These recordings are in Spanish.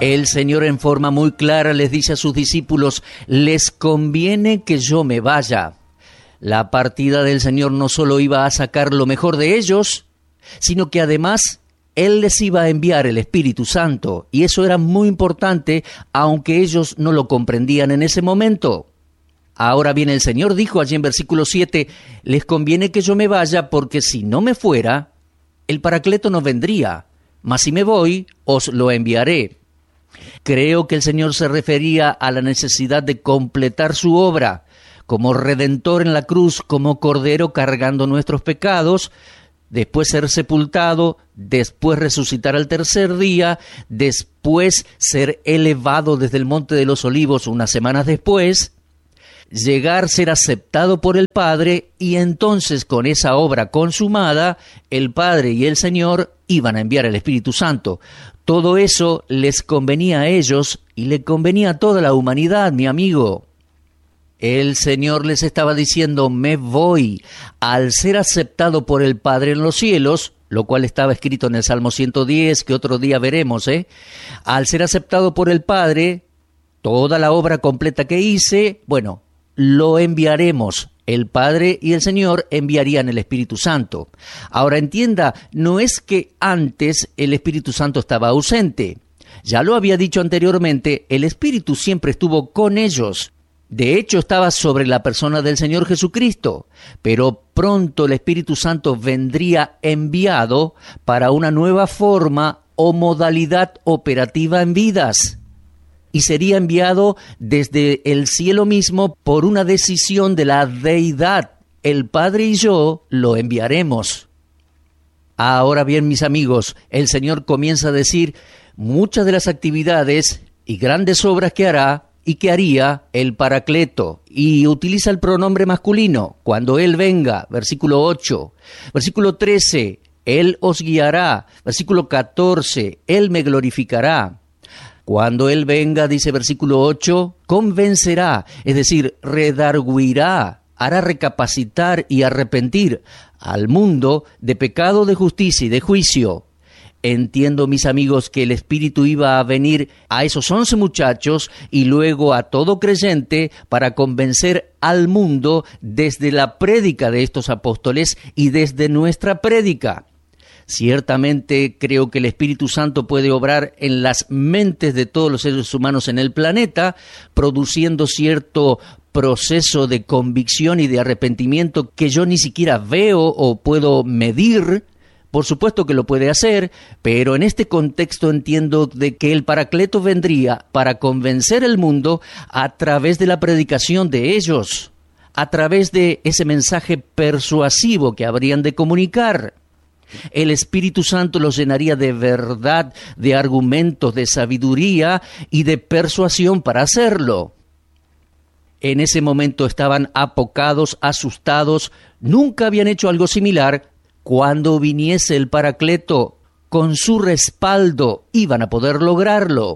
El Señor en forma muy clara les dice a sus discípulos, les conviene que yo me vaya. La partida del Señor no solo iba a sacar lo mejor de ellos, sino que además Él les iba a enviar el Espíritu Santo, y eso era muy importante, aunque ellos no lo comprendían en ese momento. Ahora bien, el Señor dijo allí en versículo 7, les conviene que yo me vaya, porque si no me fuera, el Paracleto no vendría, mas si me voy, os lo enviaré. Creo que el Señor se refería a la necesidad de completar su obra, como Redentor en la cruz, como Cordero cargando nuestros pecados, después ser sepultado, después resucitar al tercer día, después ser elevado desde el Monte de los Olivos unas semanas después, llegar a ser aceptado por el Padre, y entonces con esa obra consumada, el Padre y el Señor iban a enviar el Espíritu Santo. Todo eso les convenía a ellos y le convenía a toda la humanidad, mi amigo. El Señor les estaba diciendo, me voy. Al ser aceptado por el Padre en los cielos, lo cual estaba escrito en el Salmo 110, que otro día veremos, al ser aceptado por el Padre, toda la obra completa que hice, bueno, lo enviaremos. El Padre y el Señor enviarían el Espíritu Santo. Ahora entienda, no es que antes el Espíritu Santo estaba ausente. Ya lo había dicho anteriormente, el Espíritu siempre estuvo con ellos. De hecho, estaba sobre la persona del Señor Jesucristo, pero pronto el Espíritu Santo vendría enviado para una nueva forma o modalidad operativa en vidas. Y sería enviado desde el cielo mismo por una decisión de la deidad. El Padre y yo lo enviaremos. Ahora bien, mis amigos, el Señor comienza a decir muchas de las actividades y grandes obras que hará y que haría el Paracleto, y utiliza el pronombre masculino, cuando Él venga, versículo 8, versículo 13, Él os guiará, versículo 14, Él me glorificará. Cuando Él venga, dice versículo 8, convencerá, es decir, redarguirá, hará recapacitar y arrepentir al mundo de pecado, de justicia y de juicio. Entiendo, mis amigos, que el Espíritu iba a venir a esos 11 muchachos y luego a todo creyente para convencer al mundo desde la prédica de estos apóstoles y desde nuestra prédica. Ciertamente creo que el Espíritu Santo puede obrar en las mentes de todos los seres humanos en el planeta, produciendo cierto proceso de convicción y de arrepentimiento que yo ni siquiera veo o puedo medir. Por supuesto que lo puede hacer, pero en este contexto entiendo de que el Paracleto vendría para convencer al mundo a través de la predicación de ellos, a través de ese mensaje persuasivo que habrían de comunicar. El Espíritu Santo los llenaría de verdad, de argumentos, de sabiduría y de persuasión para hacerlo. En ese momento estaban apocados, asustados, nunca habían hecho algo similar. Cuando viniese el Paracleto, con su respaldo, iban a poder lograrlo.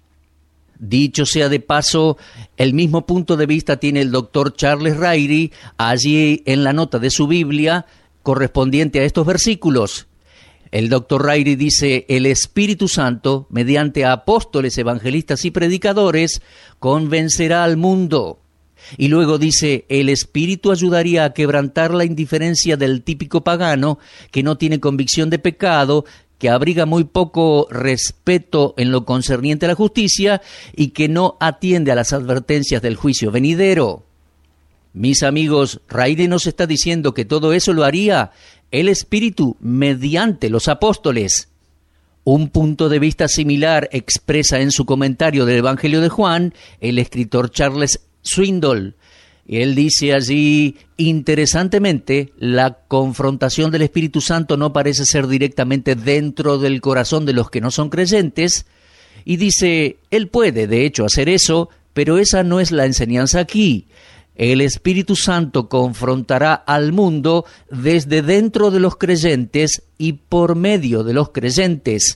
Dicho sea de paso, el mismo punto de vista tiene el doctor Charles Ryrie allí en la nota de su Biblia, correspondiente a estos versículos. El doctor Ryrie dice, el Espíritu Santo, mediante apóstoles, evangelistas y predicadores, convencerá al mundo. Y luego dice, el Espíritu ayudaría a quebrantar la indiferencia del típico pagano que no tiene convicción de pecado, que abriga muy poco respeto en lo concerniente a la justicia y que no atiende a las advertencias del juicio venidero. Mis amigos, Ryrie nos está diciendo que todo eso lo haría el Espíritu mediante los apóstoles. Un punto de vista similar expresa en su comentario del Evangelio de Juan el escritor Charles Swindoll. Él dice allí, interesantemente, la confrontación del Espíritu Santo no parece ser directamente dentro del corazón de los que no son creyentes, y dice, él puede de hecho hacer eso, pero esa no es la enseñanza aquí. El Espíritu Santo confrontará al mundo desde dentro de los creyentes y por medio de los creyentes.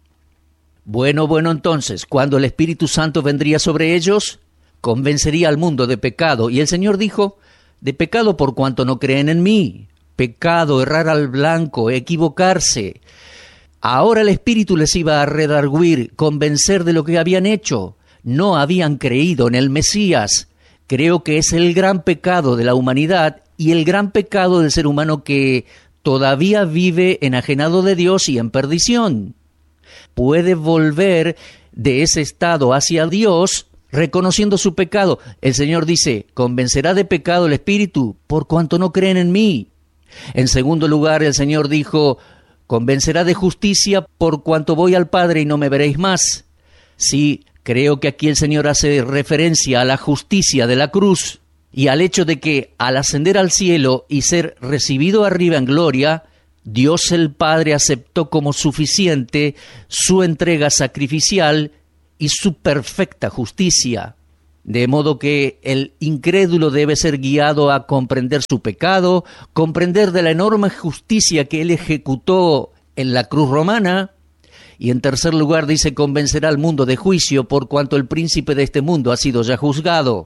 Bueno, entonces, cuando el Espíritu Santo vendría sobre ellos, convencería al mundo de pecado. Y el Señor dijo, de pecado por cuanto no creen en mí. Pecado, errar al blanco, equivocarse. Ahora el Espíritu les iba a redarguir, convencer de lo que habían hecho. No habían creído en el Mesías. Creo que es el gran pecado de la humanidad y el gran pecado del ser humano que todavía vive enajenado de Dios y en perdición. Puede volver de ese estado hacia Dios reconociendo su pecado. El Señor dice, convencerá de pecado el Espíritu por cuanto no creen en mí. En segundo lugar, el Señor dijo, convencerá de justicia por cuanto voy al Padre y no me veréis más. Sí, creo que aquí el Señor hace referencia a la justicia de la cruz y al hecho de que al ascender al cielo y ser recibido arriba en gloria, Dios el Padre aceptó como suficiente su entrega sacrificial y su perfecta justicia. De modo que el incrédulo debe ser guiado a comprender su pecado, comprender de la enorme justicia que él ejecutó en la cruz romana, y en tercer lugar dice, convencerá al mundo de juicio por cuanto el príncipe de este mundo ha sido ya juzgado.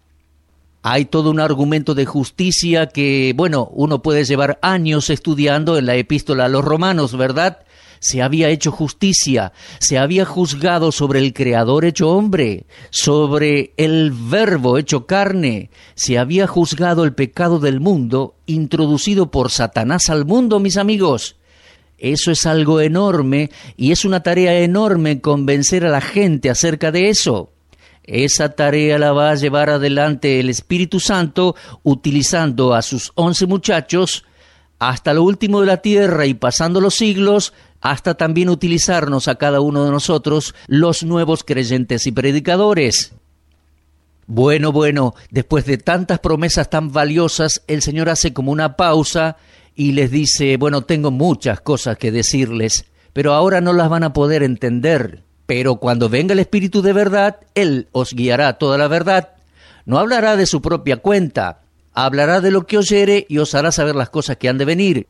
Hay todo un argumento de justicia que, uno puede llevar años estudiando en la epístola a los romanos, ¿verdad? Se había hecho justicia, se había juzgado sobre el Creador hecho hombre, sobre el Verbo hecho carne, se había juzgado el pecado del mundo introducido por Satanás al mundo, mis amigos. Eso es algo enorme y es una tarea enorme convencer a la gente acerca de eso. Esa tarea la va a llevar adelante el Espíritu Santo utilizando a sus 11 muchachos hasta lo último de la tierra y pasando los siglos, hasta también utilizarnos a cada uno de nosotros, los nuevos creyentes y predicadores. Bueno, después de tantas promesas tan valiosas, el Señor hace como una pausa y les dice, tengo muchas cosas que decirles, pero ahora no las van a poder entender. Pero cuando venga el Espíritu de verdad, Él os guiará a toda la verdad. No hablará de su propia cuenta, hablará de lo que oyere y os hará saber las cosas que han de venir.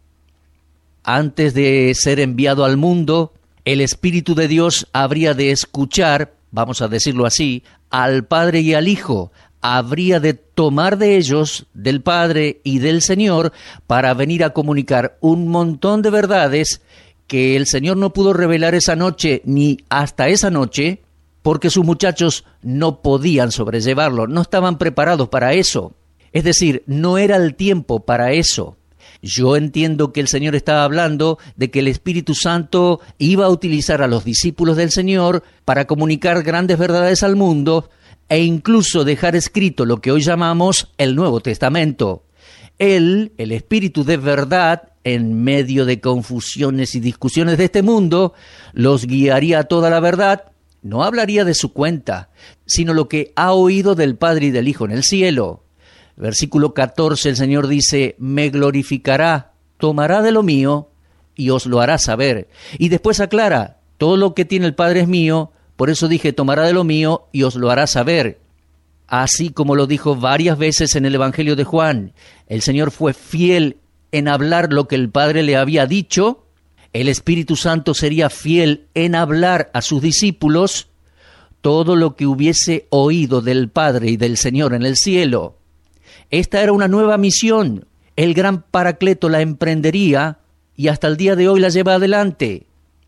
Antes de ser enviado al mundo, el Espíritu de Dios habría de escuchar, vamos a decirlo así, al Padre y al Hijo. Habría de tomar de ellos, del Padre y del Señor, para venir a comunicar un montón de verdades que el Señor no pudo revelar esa noche ni hasta esa noche, porque sus muchachos no podían sobrellevarlo, no estaban preparados para eso. Es decir, no era el tiempo para eso. Yo entiendo que el Señor estaba hablando de que el Espíritu Santo iba a utilizar a los discípulos del Señor para comunicar grandes verdades al mundo e incluso dejar escrito lo que hoy llamamos el Nuevo Testamento. Él, el Espíritu de verdad, en medio de confusiones y discusiones de este mundo, los guiaría a toda la verdad. No hablaría de su cuenta, sino lo que ha oído del Padre y del Hijo en el cielo. Versículo 14, el Señor dice, me glorificará, tomará de lo mío y os lo hará saber. Y después aclara, todo lo que tiene el Padre es mío, por eso dije, tomará de lo mío y os lo hará saber. Así como lo dijo varias veces en el Evangelio de Juan, el Señor fue fiel en hablar lo que el Padre le había dicho, el Espíritu Santo sería fiel en hablar a sus discípulos todo lo que hubiese oído del Padre y del Señor en el cielo. Esta era una nueva misión, el gran Paracleto la emprendería y hasta el día de hoy la lleva adelante.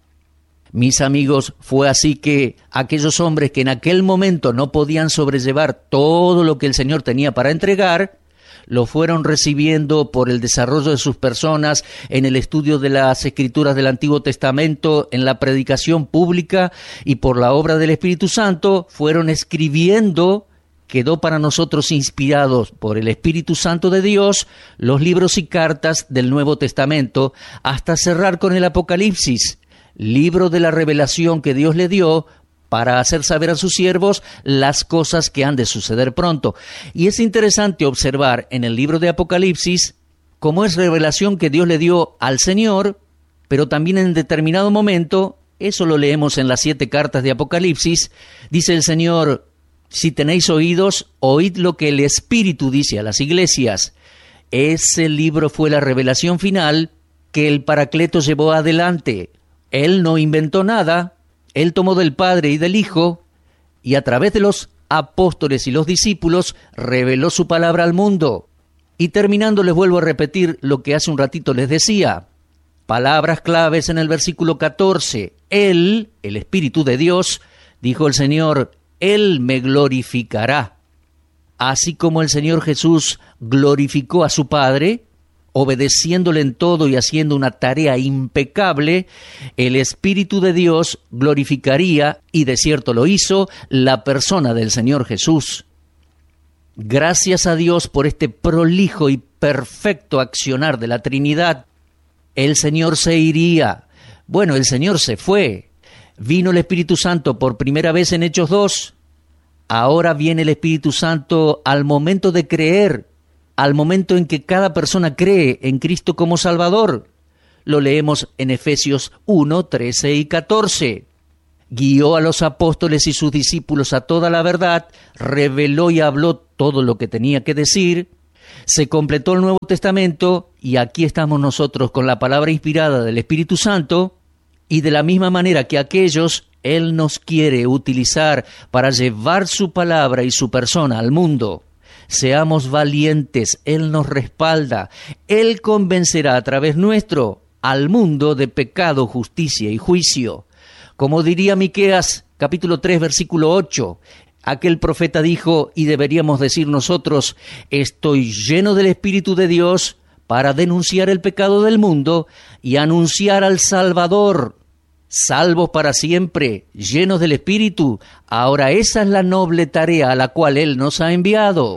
Mis amigos, fue así que aquellos hombres que en aquel momento no podían sobrellevar todo lo que el Señor tenía para entregar, lo fueron recibiendo por el desarrollo de sus personas, en el estudio de las Escrituras del Antiguo Testamento, en la predicación pública y por la obra del Espíritu Santo, fueron escribiendo, quedó para nosotros inspirados por el Espíritu Santo de Dios, los libros y cartas del Nuevo Testamento, hasta cerrar con el Apocalipsis, libro de la revelación que Dios le dio para hacer saber a sus siervos las cosas que han de suceder pronto. Y es interesante observar en el libro de Apocalipsis cómo es revelación que Dios le dio al Señor, pero también en determinado momento, eso lo leemos en las 7 cartas de Apocalipsis, dice el Señor, si tenéis oídos, oíd lo que el Espíritu dice a las iglesias. Ese libro fue la revelación final que el Paracleto llevó adelante. Él no inventó nada, Él tomó del Padre y del Hijo, y a través de los apóstoles y los discípulos reveló su palabra al mundo. Y terminando les vuelvo a repetir lo que hace un ratito les decía. Palabras claves en el versículo 14. Él, el Espíritu de Dios, dijo el Señor, Él me glorificará. Así como el Señor Jesús glorificó a su Padre, obedeciéndole en todo y haciendo una tarea impecable, el Espíritu de Dios glorificaría, y de cierto lo hizo, la persona del Señor Jesús. Gracias a Dios por este prolijo y perfecto accionar de la Trinidad. El Señor se iría. Bueno, el Señor se fue. Vino el Espíritu Santo por primera vez en Hechos 2. Ahora viene el Espíritu Santo al momento de creer, al momento en que cada persona cree en Cristo como Salvador. Lo leemos en Efesios 1, 13 y 14. Guió a los apóstoles y sus discípulos a toda la verdad, reveló y habló todo lo que tenía que decir. Se completó el Nuevo Testamento y aquí estamos nosotros con la palabra inspirada del Espíritu Santo, y de la misma manera que aquellos, Él nos quiere utilizar para llevar su palabra y su persona al mundo. Seamos valientes, Él nos respalda, Él convencerá a través nuestro al mundo de pecado, justicia y juicio. Como diría Miqueas, capítulo 3, versículo 8, aquel profeta dijo, y deberíamos decir nosotros, estoy lleno del Espíritu de Dios para denunciar el pecado del mundo y anunciar al Salvador, salvos para siempre, llenos del Espíritu. Ahora esa es la noble tarea a la cual Él nos ha enviado.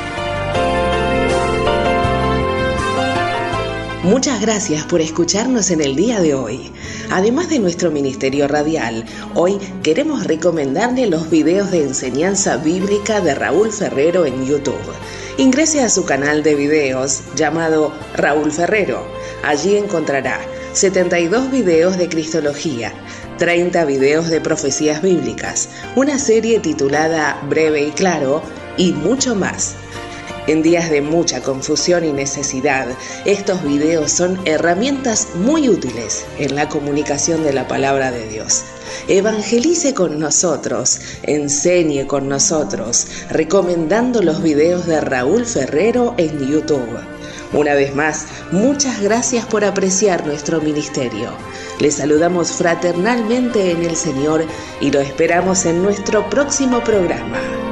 Muchas gracias por escucharnos en el día de hoy. Además de nuestro ministerio radial, hoy queremos recomendarle los videos de enseñanza bíblica de Raúl Ferrero en YouTube. Ingrese a su canal de videos llamado Raúl Ferrero. Allí encontrará 72 videos de Cristología, 30 videos de profecías bíblicas, una serie titulada Breve y Claro y mucho más. En días de mucha confusión y necesidad, estos videos son herramientas muy útiles en la comunicación de la palabra de Dios. Evangelice con nosotros, enseñe con nosotros, recomendando los videos de Raúl Ferrero en YouTube. Una vez más, muchas gracias por apreciar nuestro ministerio. Les saludamos fraternalmente en el Señor y lo esperamos en nuestro próximo programa.